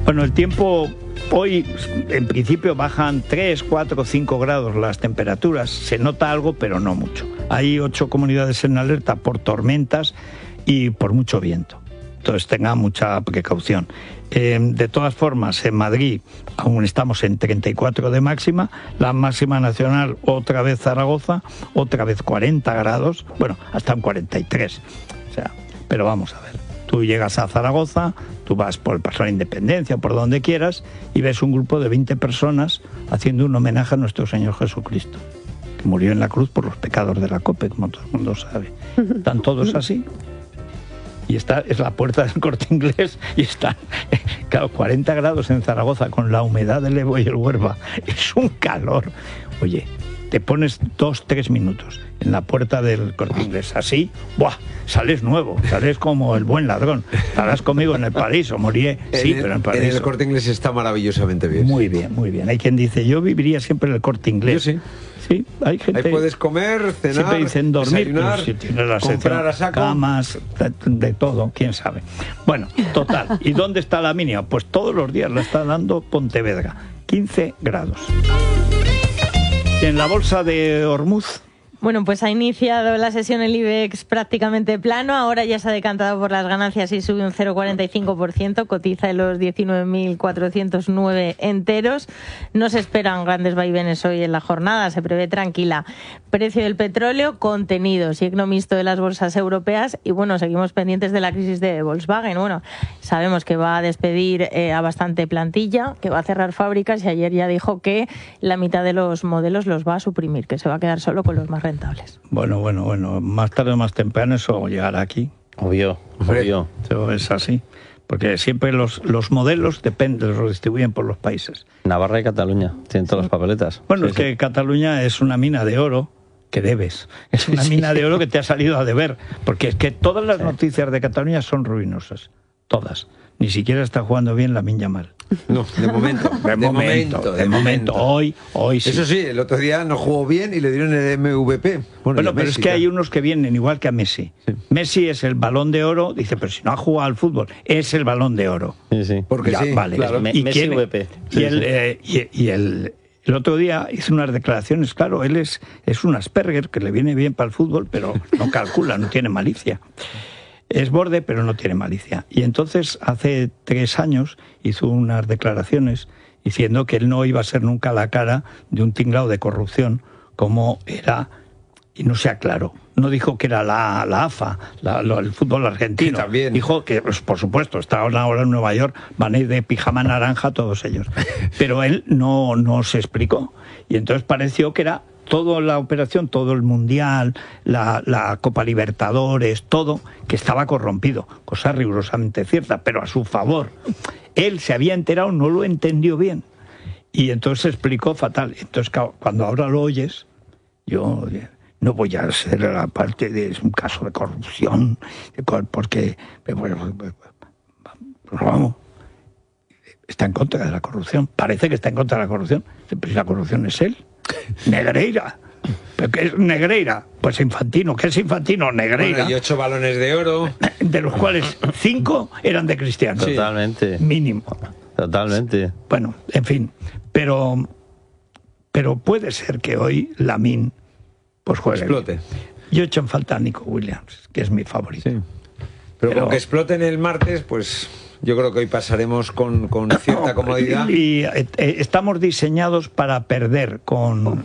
Bueno, el tiempo hoy en principio bajan 3, 4, 5 grados las temperaturas. Se nota algo, pero no mucho. Hay 8 comunidades en alerta por tormentas y por mucho viento. Entonces tengan mucha precaución. De todas formas, en Madrid aún estamos en 34 de máxima, la máxima nacional otra vez Zaragoza, otra vez 40 grados, bueno, hasta en 43. O sea, pero vamos a ver, tú llegas a Zaragoza, tú vas por el Paso de la Independencia, por donde quieras, y ves un grupo de 20 personas haciendo un homenaje a nuestro Señor Jesucristo, que murió en la cruz por los pecados de la COPE, como todo el mundo sabe. Están todos así. Y esta es la puerta del Corte Inglés y está, claro, 40 grados en Zaragoza con la humedad del Ebro y el Huerva. Es un calor. Oye, te pones 2-3 minutos en la puerta del Corte Inglés así, ¡buah! Sales nuevo, sales como el buen ladrón. Estarás conmigo en el paraíso, moriré, sí, pero en el paraíso. En el Corte Inglés está maravillosamente bien. Muy bien, muy bien. Hay quien dice, yo viviría siempre en el Corte Inglés. Yo sí. Sí, hay gente. Ahí puedes comer, cenar, siempre dicen dormir, desayunar, si tienes la comprar a saco. Camas, de todo, quién sabe. Bueno, total. ¿Y dónde está la mínima? Pues todos los días la está dando Pontevedra, 15 grados. Y en la bolsa de Ormuz. Bueno, pues ha iniciado la sesión el IBEX prácticamente plano, ahora ya se ha decantado por las ganancias y sube un 0,45%, cotiza en los 19.409 enteros. No se esperan grandes vaivenes hoy en la jornada, se prevé tranquila. Precio del petróleo contenido, signo mixto de las bolsas europeas y bueno, seguimos pendientes de la crisis de Volkswagen. Bueno, sabemos que va a despedir a bastante plantilla, que va a cerrar fábricas y ayer ya dijo que la mitad de los modelos los va a suprimir, que se va a quedar solo con los más rentables. Bueno, más tarde o más temprano eso llegará aquí. Obvio. Eso es así. Porque siempre los modelos los distribuyen por los países. Navarra y Cataluña tienen todas las papeletas. Bueno, es que Cataluña es una mina de oro que debes. Es una mina de oro que te ha salido a deber. Porque es que todas las noticias de Cataluña son ruinosas. Todas. Ni siquiera está jugando bien Lamine Yamal. No, de momento. De momento. Hoy sí. Eso sí, el otro día no jugó bien y le dieron el MVP. Bueno, pero Messi, es que hay unos que vienen igual que a Messi. Sí. Messi es el Balón de Oro, dice, pero si no ha jugado al fútbol, es el Balón de Oro. Sí. Porque ya, sí, vale. Claro. Messi MVP. Y el otro día hizo unas declaraciones, claro, él es un Asperger, que le viene bien para el fútbol, pero no calcula, no tiene malicia. Es borde, pero no tiene malicia. Y entonces, hace 3 años, hizo unas declaraciones diciendo que él no iba a ser nunca la cara de un tinglao de corrupción, como era, y no se aclaró. No dijo que era la AFA, el fútbol argentino. También. Dijo que, pues, por supuesto, estaban ahora en Nueva York, van a ir de pijama naranja todos ellos. Pero él no se explicó. Y entonces pareció que era toda la operación, todo el Mundial, la Copa Libertadores, todo, que estaba corrompido, cosa rigurosamente cierta, pero a su favor. Él se había enterado, no lo entendió bien, y entonces se explicó fatal. Entonces, cuando ahora lo oyes, yo no voy a ser la parte de un caso de corrupción, porque, vamos, está en contra de la corrupción, parece que está en contra de la corrupción, pero si la corrupción es él. Negreira. ¿Pero qué es Negreira? Pues Infantino. ¿Qué es Infantino? Negreira. Bueno, y 8 balones de oro. De los cuales 5 eran de Cristiano. Sí. Totalmente. Mínimo. Totalmente. Bueno, en fin. Pero puede ser que hoy Lamine pues juegue. Explote. Yo he hecho en falta a Nico Williams, que es mi favorito. Sí. Pero con que exploten el martes, pues yo creo que hoy pasaremos con cierta comodidad. Y estamos diseñados para perder con